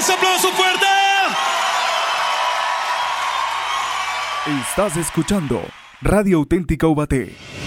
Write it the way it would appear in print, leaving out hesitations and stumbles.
ese aplauso fuerte. Estás escuchando Radio Auténtica Ubaté.